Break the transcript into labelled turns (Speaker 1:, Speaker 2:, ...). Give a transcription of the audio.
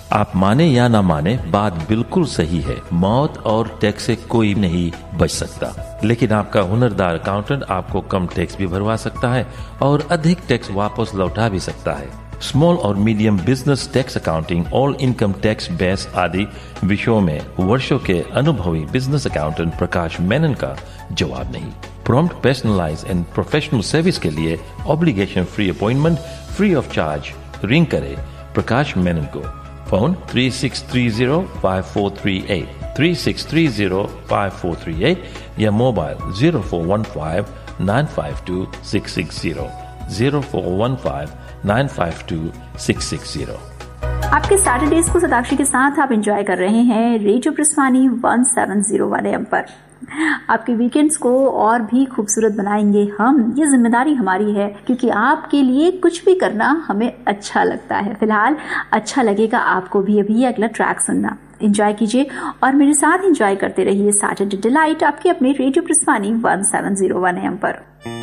Speaker 1: आप माने या ना माने, बात बिल्कुल सही है। मौत और टैक्स से कोई नहीं बच सकता, लेकिन आपका हुनरदार अकाउंटेंट आपको कम टैक्स भी भरवा सकता है और अधिक टैक्स वापस लौटा भी सकता है। स्मॉल और medium business tax accounting, all income tax base आदि विषयों में वर्षों के अनुभवी बिजनेस अकाउंटेंट प्रकाश मेनन का जवाब नहीं। Prompt, personalise and professional service के लिए obligation free appointment free of charge ring करे प्रकाश मेनन को। फोन 36305438 36305438 या मोबाइल 0415952660 0415952660।
Speaker 2: आपके सैटरडेज को सदाक्षी के साथ आप एंजॉय कर रहे हैं रेडियो प्रस्वानी 1701 AM पर। आपके वीकेंड्स को और भी खूबसूरत बनाएंगे हम, ये जिम्मेदारी हमारी है, क्योंकि आपके लिए कुछ भी करना हमें अच्छा लगता है। फिलहाल अच्छा लगेगा आपको भी अभी अगला ट्रैक सुनना। एंजॉय कीजिए और मेरे साथ एंजॉय करते रहिए सैटरडे डिलाइट आपके अपने रेडियो प्रस्वानी 1701 AM पर।